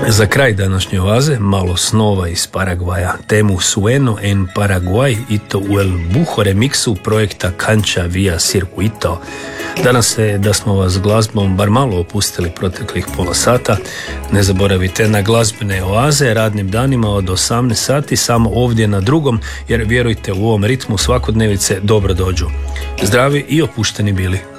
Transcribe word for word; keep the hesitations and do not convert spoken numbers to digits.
Za kraj današnje oaze malo snova iz Paragvaja, temu Sueno en Paraguay i to u El Bujo remiksu projekta Cancha Via Circuito. Danas se da smo vas glazbom bar malo opustili proteklih pola sata. Ne zaboravite na glazbene oaze radnim danima od osamnaest sati samo ovdje na Drugom, jer vjerujte u ovom ritmu svakodnevice dobro dođu. Zdravi i opušteni bili.